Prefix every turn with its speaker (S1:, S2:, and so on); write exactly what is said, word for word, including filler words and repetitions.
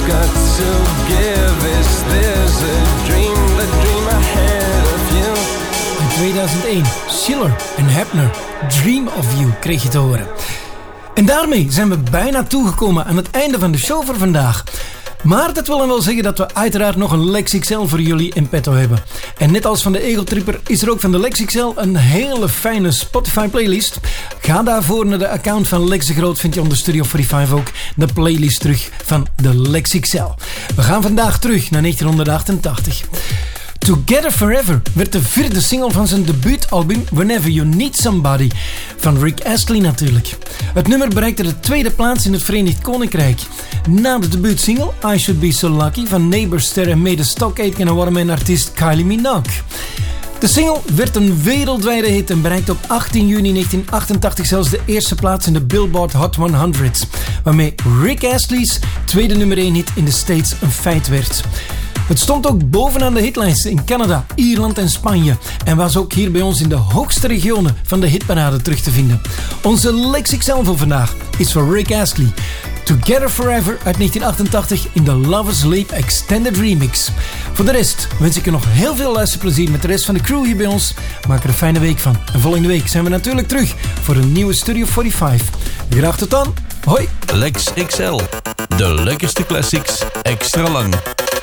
S1: got to give. Is this a dream, the dream I had of you?
S2: In tweeduizend één, Schiller en Hebner, Dream of You, kreeg je te horen. En daarmee zijn we bijna toegekomen aan het einde van de show voor vandaag. Maar dat wil dan wel zeggen dat we uiteraard nog een Lex X L voor jullie in petto hebben. En net als van de Ego Tripper is er ook van de Lex X L een hele fijne Spotify playlist. Ga daarvoor naar de account van Lex de Groot, vind je onder Studio vijfenveertig ook de playlist terug van de Lex X L. We gaan vandaag terug naar negentien achtentachtig. Together Forever werd de vierde single van zijn debuutalbum Whenever You Need Somebody van Rick Astley natuurlijk. Het nummer bereikte de tweede plaats in het Verenigd Koninkrijk. Na de debuutsingle I Should Be So Lucky van Neighbours-ster en mede Stock Aitken en Waterman-artiest Kylie Minogue. De single werd een wereldwijde hit en bereikte op achttien juni negentien achtentachtig zelfs de eerste plaats in de Billboard Hot honderd, waarmee Rick Astley's tweede nummer één hit in de States een feit werd. Het stond ook bovenaan de hitlijsten in Canada, Ierland en Spanje en was ook hier bij ons in de hoogste regionen van de hitparade terug te vinden. Onze Lex X L voor vandaag is voor Rick Astley. Together Forever uit negentien achtentachtig in de Lovers Leap Extended Remix. Voor de rest wens ik je nog heel veel luisterplezier met de rest van de crew hier bij ons. Maak er een fijne week van. En volgende week zijn we natuurlijk terug voor een nieuwe Studio vijfenveertig. Graag tot dan. Hoi.
S3: Lex X L. De lekkerste classics extra lang.